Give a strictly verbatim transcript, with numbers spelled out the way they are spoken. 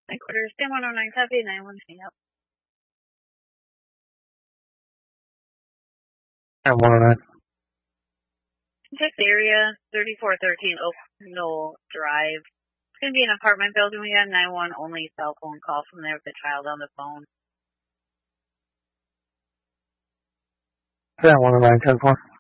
Headquarters, ten one oh nine, copy, nine one, hang up. ten one oh nine. Contact area, thirty-four thirteen Oak Knoll Drive. It's going to be an apartment building. We got a nine one only cell phone call from there with the child on the phone. ten one oh nine, ten four.